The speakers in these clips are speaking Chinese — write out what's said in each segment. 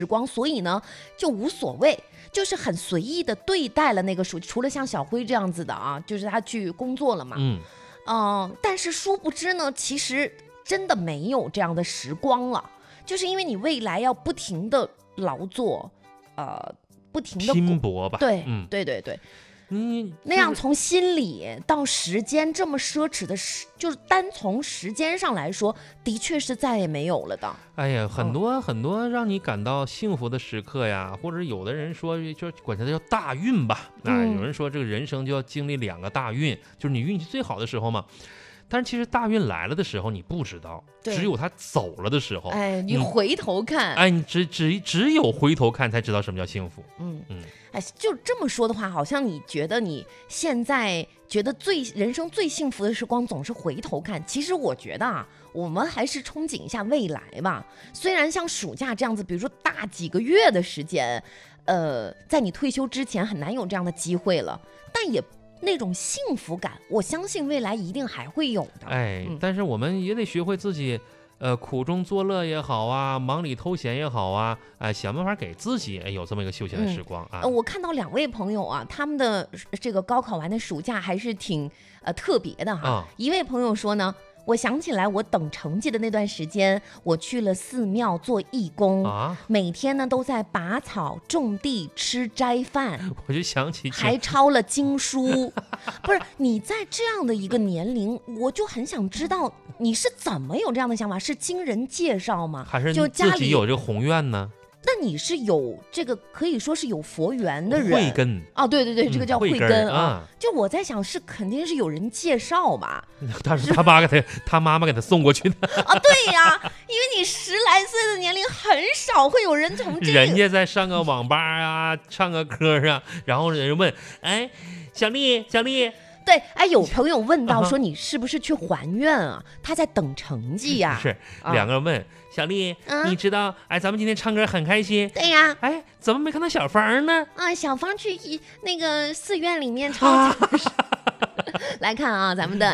光，所以呢就无所谓，就是很随意的对待了那个暑，除了像小辉这样子的啊，就是他去工作了嘛，但是殊不知呢，其实真的没有这样的时光了，就是因为你未来要不停的劳作，不停的拼搏吧， 对，那样从心理到时间这么奢侈的就是单从时间上来说，的确是再也没有了的。 哎呀，很多让你感到幸福的时刻呀，或者有的人说就管它叫大运吧，有人说这个人生就要经历2个大运，就是你运气最好的时候嘛。但是其实大运来了的时候你不知道，只有他走了的时候， 你回头看， 你只有回头看才知道什么叫幸福。 就这么说的话，好像你觉得你现在觉得人生最幸福的时光总是回头看。其实我觉得啊，我们还是憧憬一下未来吧。虽然像暑假这样子，比如说大几个月的时间，在你退休之前很难有这样的机会了，但也那种幸福感，我相信未来一定还会有的。 但是我们也得学会自己，苦中作乐也好啊，忙里偷闲也好啊，想办法给自己有这么一个休闲的时光啊。 我看到2位朋友啊，他们的这个高考完的暑假还是挺特别的哈。一位朋友说呢，我想起来我等成绩的那段时间，我去了寺庙做义工，每天呢都在拔草种地吃斋饭， 我就想起还抄了经书。不是，你在这样的一个年龄，我就很想知道你是怎么有这样的想法，是经人介绍吗？ 还是就家里自己有这个宏愿呢？ 那你是有这个可以说是有佛缘的人， 慧根对，这个叫慧根啊。 就我在想，是肯定是有人介绍吧？ 但是他妈妈给他送过去的对呀，因为你10来岁的年龄，很少会有人从人家在上个网吧啊，唱个歌啊，然后人问，小丽。 对，有朋友问到说你是不是去还愿啊？他在等成绩呀。 是2个人问小丽，你知道咱们今天唱歌很开心。 对呀。 怎么没看到小芳呢？ 小芳去那个寺院里面唱。来看啊，咱们的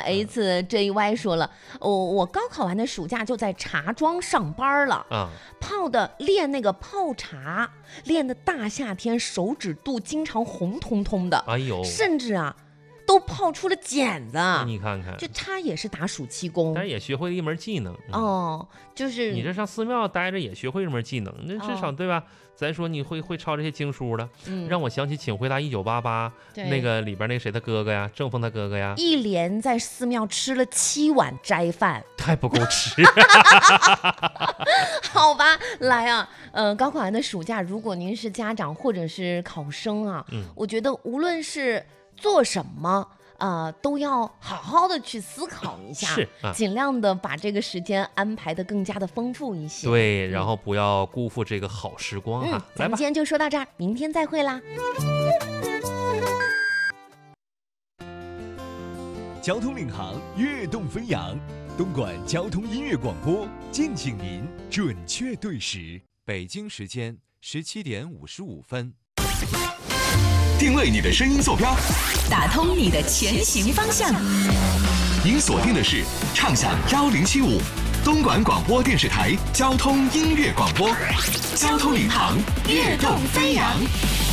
HJY 说了，我高考完的暑假就在茶庄上班了，练那个泡茶，练的大夏天手指肚经常红彤彤的，甚至都泡出了茧子。 你看看， 就他也是打暑期工， 但是也学会了一门技能。 就是你这上寺庙待着也学会一门技能，那至少对吧？咱说你会抄这些经书了，让我想起《请回答1988》那个里边那个谁的哥哥呀，郑凤他哥哥呀， 一连在寺庙吃了7碗斋饭， 太不够吃。 好吧，来啊，高考完的暑假，如果您是家长或者是考生啊，我觉得无论是做什么都要好好的去思考一下，尽量的把这个时间安排的更加的丰富一些。 对，然后不要辜负这个好时光啊。 咱们今天就说到这儿，明天再会啦。 交通领航，跃动飞扬，东莞交通音乐广播，敬请您准确对时。 北京时间17点55分。 定位你的声音坐标， 打通你的前行方向。 您锁定的是畅享1075东莞广播电视台交通音乐广播，交通领航，跃动飞扬。